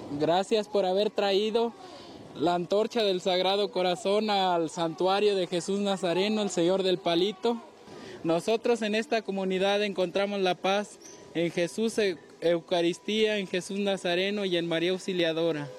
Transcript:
Gracias por haber traído la antorcha del Sagrado Corazón al santuario de Jesús Nazareno, el Señor del Palito. Nosotros en esta comunidad encontramos la paz en Jesús Eucaristía, en Jesús Nazareno y en María Auxiliadora.